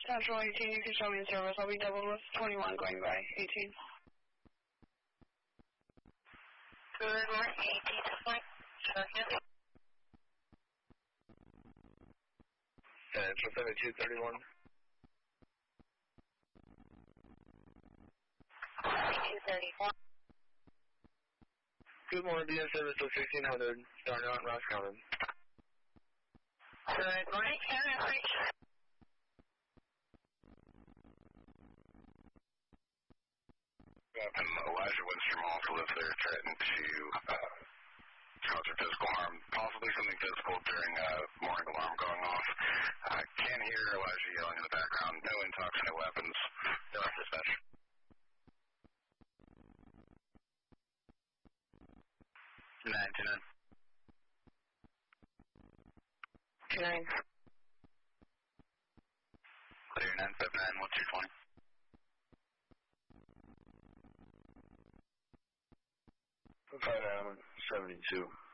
Central 18, you can show me in service. I'll be doubled with 21 going by 18. Good morning, 18 to point. Second. Central 7231. 234. Good morning, BN service to 1600, starting out in Ross County. Good morning, Karen. Elijah Winstrom also lives there, threatened to cause her physical harm, possibly something physical during morning alarm going off. I can hear Elijah yelling in the background. No intox, no weapons. No dispatch. Nine to nine. 9. Clear 979. What's your 20? Five Island 72.